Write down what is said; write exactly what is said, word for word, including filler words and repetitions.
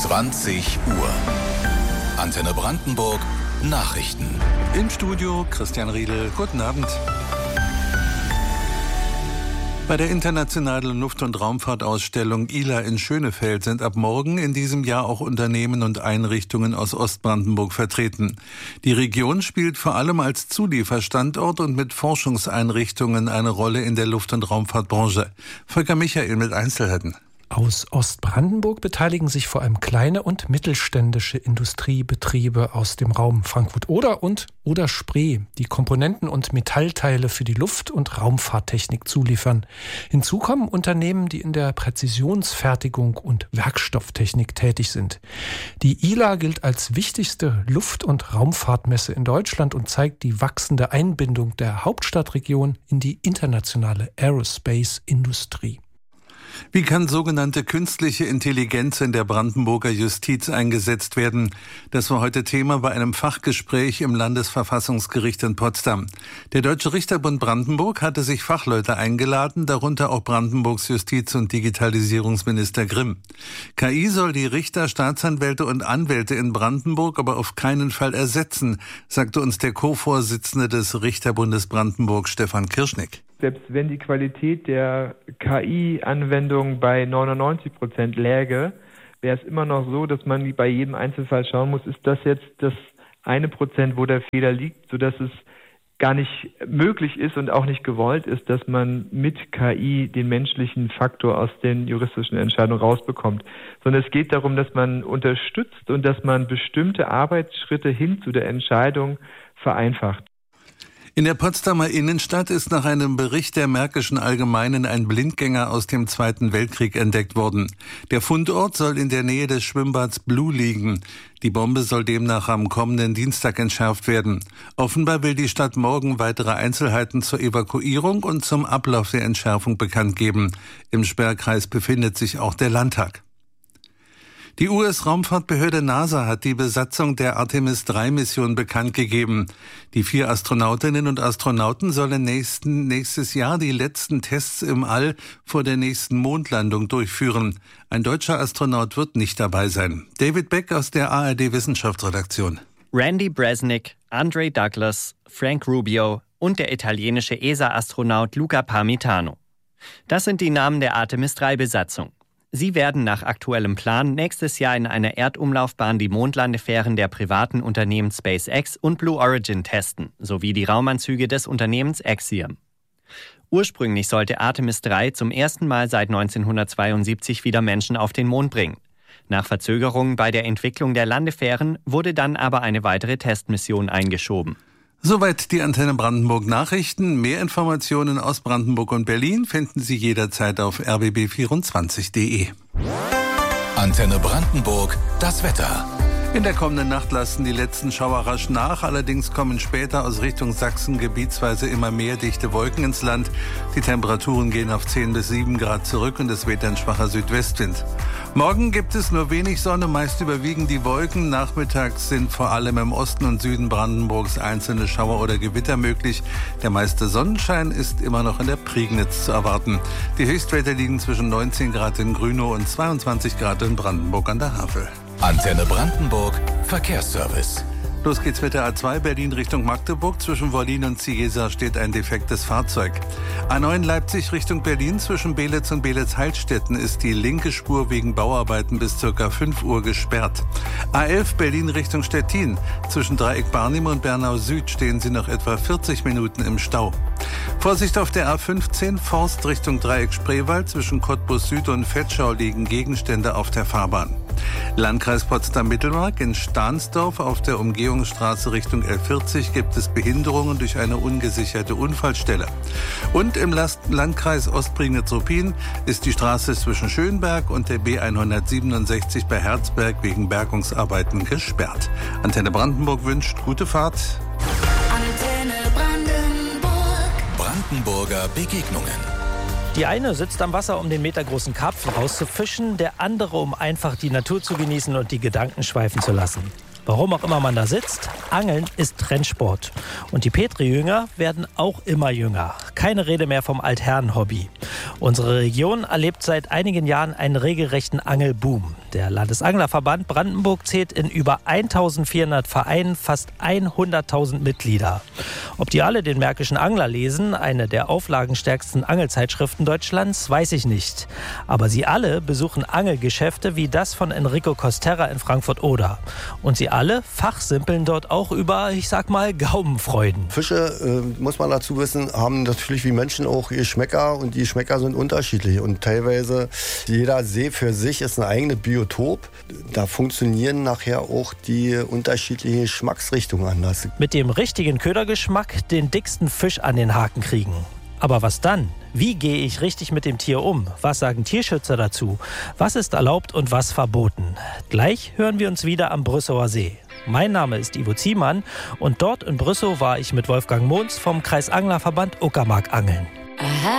zwanzig Uhr. Antenne Brandenburg Nachrichten. Im Studio Christian Riedel. Guten Abend. Bei der internationalen Luft- und Raumfahrtausstellung I L A in Schönefeld sind ab morgen in diesem Jahr auch Unternehmen und Einrichtungen aus Ostbrandenburg vertreten. Die Region spielt vor allem als Zulieferstandort und mit Forschungseinrichtungen eine Rolle in der Luft- und Raumfahrtbranche. Volker Michael mit Einzelheiten. Aus Ostbrandenburg beteiligen sich vor allem kleine und mittelständische Industriebetriebe aus dem Raum Frankfurt-Oder und Oder-Spree, die Komponenten und Metallteile für die Luft- und Raumfahrttechnik zuliefern. Hinzu kommen Unternehmen, die in der Präzisionsfertigung und Werkstofftechnik tätig sind. Die I L A gilt als wichtigste Luft- und Raumfahrtmesse in Deutschland und zeigt die wachsende Einbindung der Hauptstadtregion in die internationale Aerospace-Industrie. Wie kann sogenannte künstliche Intelligenz in der Brandenburger Justiz eingesetzt werden? Das war heute Thema bei einem Fachgespräch im Landesverfassungsgericht in Potsdam. Der Deutsche Richterbund Brandenburg hatte sich Fachleute eingeladen, darunter auch Brandenburgs Justiz- und Digitalisierungsminister Grimm. K I soll die Richter, Staatsanwälte und Anwälte in Brandenburg aber auf keinen Fall ersetzen, sagte uns der Co-Vorsitzende des Richterbundes Brandenburg, Stefan Kirschnick. Selbst wenn die Qualität der K I-Anwendung bei neunundneunzig Prozent läge, wäre es immer noch so, dass man bei jedem Einzelfall schauen muss, ist das jetzt das eine Prozent, wo der Fehler liegt, sodass es gar nicht möglich ist und auch nicht gewollt ist, dass man mit K I den menschlichen Faktor aus den juristischen Entscheidungen rausbekommt. Sondern es geht darum, dass man unterstützt und dass man bestimmte Arbeitsschritte hin zu der Entscheidung vereinfacht. In der Potsdamer Innenstadt ist nach einem Bericht der Märkischen Allgemeinen ein Blindgänger aus dem Zweiten Weltkrieg entdeckt worden. Der Fundort soll in der Nähe des Schwimmbads Blue liegen. Die Bombe soll demnach am kommenden Dienstag entschärft werden. Offenbar will die Stadt morgen weitere Einzelheiten zur Evakuierung und zum Ablauf der Entschärfung bekannt geben. Im Sperrkreis befindet sich auch der Landtag. Die U S-Raumfahrtbehörde NASA hat die Besatzung der Artemis drei Mission bekannt gegeben. Die vier Astronautinnen und Astronauten sollen nächsten, nächstes Jahr die letzten Tests im All vor der nächsten Mondlandung durchführen. Ein deutscher Astronaut wird nicht dabei sein. David Beck aus der A R D-Wissenschaftsredaktion. Randy Bresnik, Andre Douglas, Frank Rubio und der italienische E S A-Astronaut Luca Parmitano. Das sind die Namen der Artemis drei Besatzung. Sie werden nach aktuellem Plan nächstes Jahr in einer Erdumlaufbahn die Mondlandefähren der privaten Unternehmen SpaceX und Blue Origin testen, sowie die Raumanzüge des Unternehmens Axiom. Ursprünglich sollte Artemis drei zum ersten Mal seit neunzehnhundertzweiundsiebzig wieder Menschen auf den Mond bringen. Nach Verzögerungen bei der Entwicklung der Landefähren wurde dann aber eine weitere Testmission eingeschoben. Soweit die Antenne Brandenburg Nachrichten. Mehr Informationen aus Brandenburg und Berlin finden Sie jederzeit auf r b b vierundzwanzig punkt d e. Antenne Brandenburg, das Wetter. In der kommenden Nacht lassen die letzten Schauer rasch nach. Allerdings kommen später aus Richtung Sachsen gebietsweise immer mehr dichte Wolken ins Land. Die Temperaturen gehen auf zehn bis sieben Grad zurück und es weht ein schwacher Südwestwind. Morgen gibt es nur wenig Sonne, meist überwiegen die Wolken. Nachmittags sind vor allem im Osten und Süden Brandenburgs einzelne Schauer oder Gewitter möglich. Der meiste Sonnenschein ist immer noch in der Prignitz zu erwarten. Die Höchstwerte liegen zwischen neunzehn Grad in Grünow und zweiundzwanzig Grad in Brandenburg an der Havel. Antenne Brandenburg Verkehrsservice. Los geht's mit der A zwei Berlin Richtung Magdeburg. Zwischen Wollin und Ziesa steht ein defektes Fahrzeug. A neun Leipzig Richtung Berlin. Zwischen Beelitz und Beelitz-Heilstätten ist die linke Spur wegen Bauarbeiten bis ca. fünf Uhr gesperrt. A elf Berlin Richtung Stettin. Zwischen Dreieck Barnim und Bernau Süd stehen Sie noch etwa vierzig Minuten im Stau. Vorsicht auf der A fünfzehn Forst Richtung Dreieck Spreewald. Zwischen Cottbus Süd und Vetschau liegen Gegenstände auf der Fahrbahn. Landkreis Potsdam-Mittelmark. In Stahnsdorf auf der Umgehungsstraße Richtung L vierzig gibt es Behinderungen durch eine ungesicherte Unfallstelle. Und im Landkreis Ostprignitz-Ruppin ist die Straße zwischen Schönberg und der B hundertsiebenundsechzig bei Herzberg wegen Bergungsarbeiten gesperrt. Antenne Brandenburg wünscht gute Fahrt. Antenne Brandenburg. Brandenburger Begegnungen. Die eine sitzt am Wasser, um den metergroßen Karpfen rauszufischen, der andere, um einfach die Natur zu genießen und die Gedanken schweifen zu lassen. Warum auch immer man da sitzt, Angeln ist Trendsport. Und die Petri-Jünger werden auch immer jünger. Keine Rede mehr vom Altherren-Hobby. Unsere Region erlebt seit einigen Jahren einen regelrechten Angelboom. Der Landesanglerverband Brandenburg zählt in über eintausendvierhundert Vereinen fast hunderttausend Mitglieder. Ob die alle den Märkischen Angler lesen, eine der auflagenstärksten Angelzeitschriften Deutschlands, weiß ich nicht. Aber sie alle besuchen Angelgeschäfte wie das von Enrico Costerra in Frankfurt-Oder. Und sie alle fachsimpeln dort auch über, ich sag mal, Gaumenfreuden. Fische, äh, muss man dazu wissen, haben natürlich wie Menschen auch Geschmäcker und die Geschmäcker sind unterschiedlich. Und teilweise, jeder See für sich ist ein eigenes Biotop. Da funktionieren nachher auch die unterschiedlichen Geschmacksrichtungen anders. Mit dem richtigen Ködergeschmack den dicksten Fisch an den Haken kriegen. Aber was dann? Wie gehe ich richtig mit dem Tier um? Was sagen Tierschützer dazu? Was ist erlaubt und was verboten? Gleich hören wir uns wieder am Brüssower See. Mein Name ist Ivo Ziemann und dort in Brüssow war ich mit Wolfgang Mohns vom Kreisanglerverband Uckermark angeln.